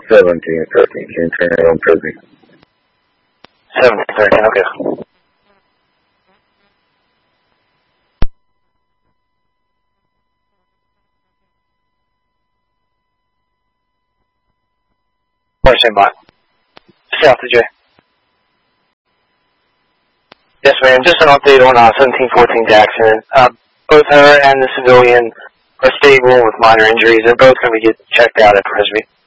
1713. Can you turn it on Frisbee? 1713, okay. Stand by. South to J. Yes, ma'am. Just an update on 1714 Jackson. Both her and the civilian are stable with minor injuries. They're both going to get checked out at Frisbee.